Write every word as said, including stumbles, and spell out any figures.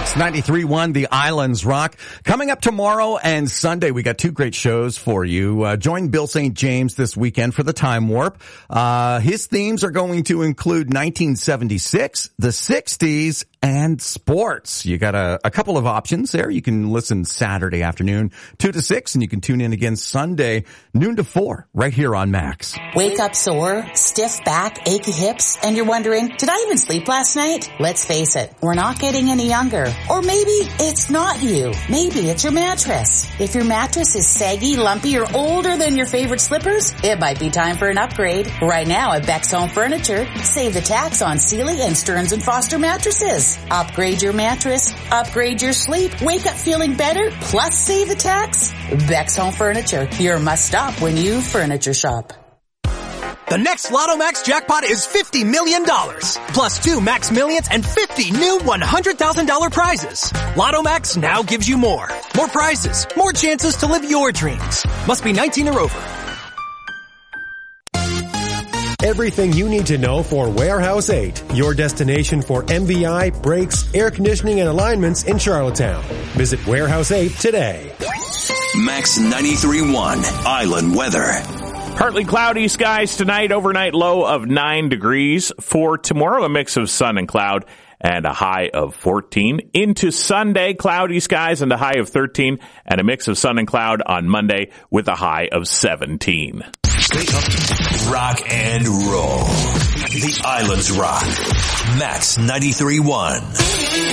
Max ninety-three point one, The Islands Rock. Coming up tomorrow and Sunday, we got two great shows for you. Uh, join Bill Saint James this weekend for the Time Warp. Uh, his themes are going to include nineteen seventy-six, the sixties, and sports. You got a, a couple of options there. You can listen Saturday afternoon, two to six, and you can tune in again Sunday, noon to four, right here on Max. Wake up sore, stiff back, achy hips, and you're wondering, did I even sleep last night? Let's face it, we're not getting any younger. Or maybe it's not you. Maybe it's your mattress. If your mattress is saggy, lumpy, or older than your favorite slippers, it might be time for an upgrade. Right now at Beck's Home Furniture, save the tax on Sealy and Stearns and Foster mattresses. Upgrade your mattress, upgrade your sleep, wake up feeling better, plus save the tax. Beck's Home Furniture, your must-stop when you furniture shop. The next Lotto Max jackpot is fifty million dollars, plus two Max Millions and fifty new one hundred thousand dollars prizes. Lotto Max now gives you more. More prizes, more chances to live your dreams. Must be nineteen or over. Everything you need to know for Warehouse eight, your destination for M V I, brakes, air conditioning, and alignments in Charlottetown. Visit Warehouse eight today. Max ninety-three point one, Island Weather. Partly cloudy skies tonight, overnight low of nine degrees. For tomorrow, a mix of sun and cloud and a high of fourteen. Into Sunday, cloudy skies and a high of thirteen, and a mix of sun and cloud on Monday with a high of seventeen. Rock and roll. The Islands Rock. Max ninety-three point one.